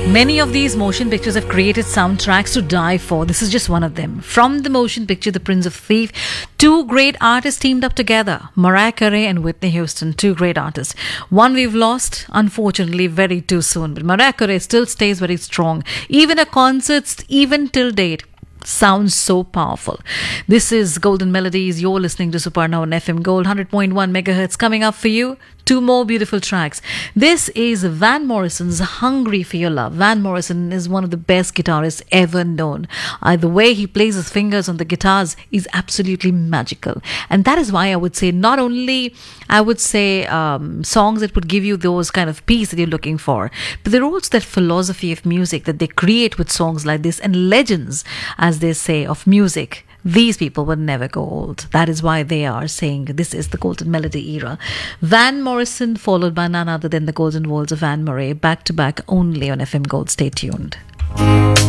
Many of these motion pictures have created soundtracks to die for. This is just one of them. From the motion picture The Prince of Thief, two great artists teamed up together. Mariah Carey and Whitney Houston, two great artists. One we've lost, unfortunately, very too soon. But Mariah Carey still stays very strong. Even her concerts, even till date, sounds so powerful. This is Golden Melodies. You're listening to Suparna on FM Gold 100.1 megahertz. Coming up for you, two more beautiful tracks. This is Van Morrison's Hungry for Your Love. Van Morrison is one of the best guitarists ever known. The way he plays his fingers on the guitars is absolutely magical. And that is why I would say not only, songs that would give you those kind of peace that you're looking for, but there are also that philosophy of music that they create with songs like this, and legends, as they say, of music. These people will never go old. That is why they are saying this is the Golden Melody era. Van Morrison, followed by none other than the Golden Walls of Anne Murray, back to back only on FM Gold. Stay tuned.